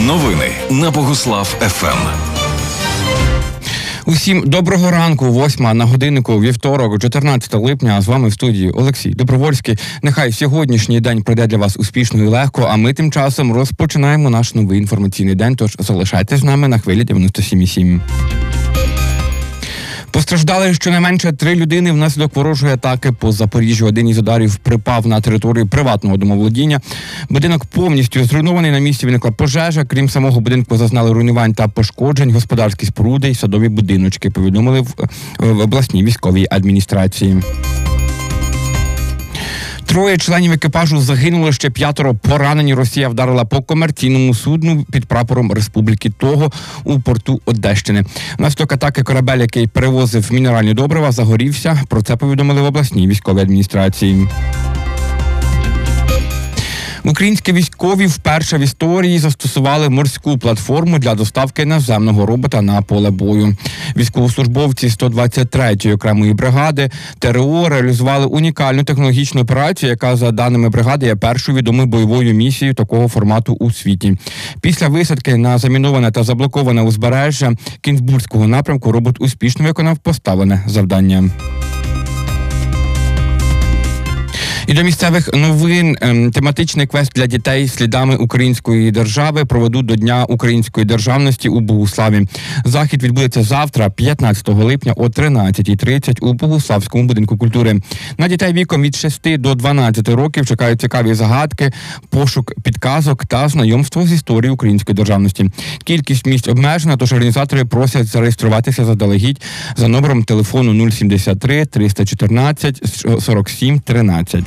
Новини на Богуслав ФМ. Усім доброго ранку, 8 на годиннику, вівторок, 14 липня. З вами в студії Олексій Добровольський. Нехай сьогоднішній день пройде для вас успішно і легко, а ми тим часом розпочинаємо наш новий інформаційний день, тож залишайтесь з нами на хвилі 97,7. Постраждали щонайменше 3 людини внаслідок ворожої атаки по Запоріжжю. Один із ударів припав на територію приватного домоволодіння. Будинок повністю зруйнований, на місці виникла пожежа. Крім самого будинку зазнали руйнувань та пошкоджень господарські споруди і садові будиночки, повідомили в обласній військовій адміністрації. 3 членів екіпажу загинули, ще 5 поранені. Росія вдарила по комерційному судну під прапором Республіки Того у порту Одещини. Внаслідок атаки корабель, який перевозив мінеральні добрива, загорівся. Про це повідомили в обласній військовій адміністрації. Українські військові вперше в історії застосували морську платформу для доставки наземного робота на поле бою. Військовослужбовці 123-ї окремої бригади ТРО реалізували унікальну технологічну операцію, яка, за даними бригади, є першою відомою бойовою місією такого формату у світі. Після висадки на заміноване та заблоковане узбережжя Кінзбурзького напрямку робот успішно виконав поставлене завдання. І до місцевих новин. Тематичний квест для дітей слідами української держави проведуть до Дня української державності у Богуславі. Захід відбудеться завтра, 15 липня о 13:30 у Богуславському будинку культури. На дітей віком від 6 до 12 років чекають цікаві загадки, пошук підказок та знайомство з історією української державності. Кількість місць обмежена, тож організатори просять зареєструватися заздалегідь за номером телефону 073 314 47 13.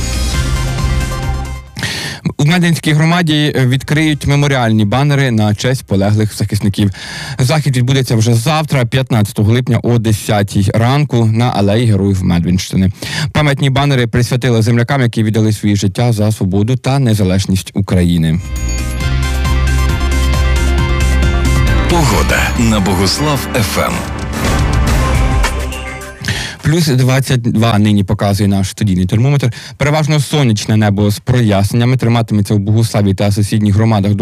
У Мединській громаді відкриють меморіальні банери на честь полеглих захисників. Захід відбудеться вже завтра, 15 липня о 10 ранку на алеї Героїв Медвинщини. Пам'ятні банери присвятили землякам, які віддали своє життя за свободу та незалежність України. Погода на Богуслав ФМ. Плюс 22 нині показує наш студійний термометр. Переважно сонячне небо з проясненнями триматиметься у Богуславі та сусідніх громадах до